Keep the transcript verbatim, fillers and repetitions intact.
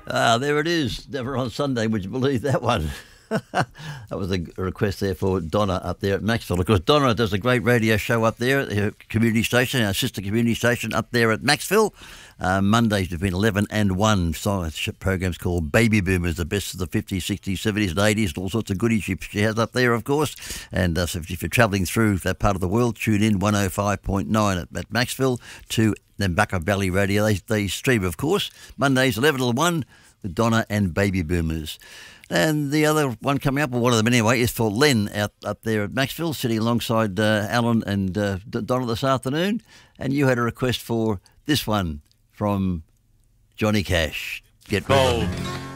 Ah, there it is. Never on Sunday, would you believe that one? That was a request there for Donna up there at Maxville. Of course, Donna does a great radio show up there at her community station, our sister community station up there at Maxville. Uh, Mondays between eleven and one. Science programs called Baby Boomers, the best of the fifties, sixties, seventies and eighties, and all sorts of goodies she, she has up there, of course. And uh, so if you're travelling through that part of the world, tune in one oh five point nine at, at Maxville to Nambucca Valley Radio. They, they stream, of course, Mondays eleven to one with Donna and Baby Boomers. And the other one coming up, or one of them anyway, is for Len out up there at Maxville, sitting alongside uh, Alan and uh, Donna this afternoon. And you had a request for this one from Johnny Cash. Get ready.